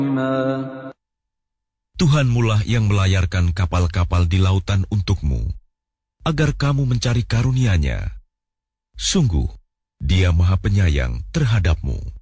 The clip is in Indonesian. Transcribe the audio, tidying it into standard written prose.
Tuhanmulah yang melayarkan kapal-kapal di lautan untukmu, agar kamu mencari karunia-Nya. Sungguh, Dia Maha Penyayang terhadapmu.